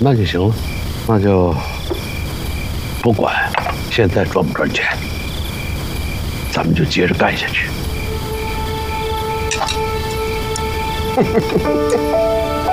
那就行了，那就不管现在赚不赚钱，咱们就接着干下去。